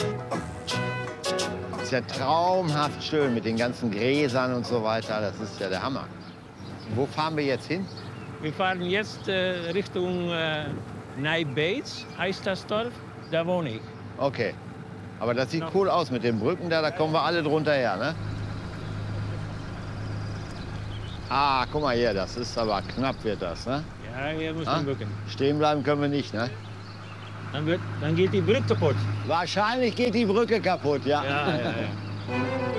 Ist ja traumhaft schön mit den ganzen Gräsern und so weiter. Das ist ja der Hammer. Wo fahren wir jetzt hin? Wir fahren jetzt Richtung Nijbeets, heißt das Dorf. Da wohne ich. Okay. Aber das sieht cool aus mit den Brücken da. Da kommen wir alle drunter her, ne? Ah, guck mal hier. Das ist aber knapp, wird das, ne? Ja, hier müssen wir bücken. Stehen bleiben können wir nicht, ne? Dann geht die Brücke kaputt. Wahrscheinlich geht die Brücke kaputt, ja. Ja.